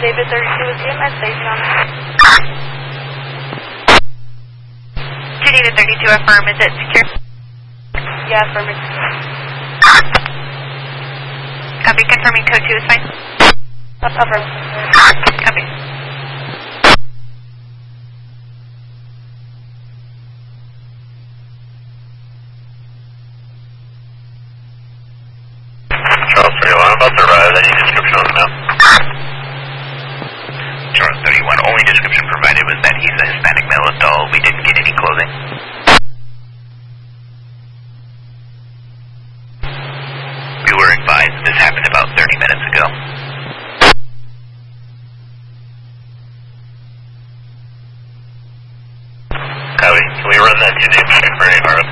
David 32 with EMS station on that. 2 David 32, affirm, is it secure? Yeah, affirmative. Copy, confirming code 2 is fine? Affirm. Copy. Charles 31, about to arrive. Any description on the map? Charles 31, only description provided was that he's a Hispanic male adult. We didn't get any clothing. We were advised this happened about 30 minutes ago. Copy. Can we run that unit check for AR?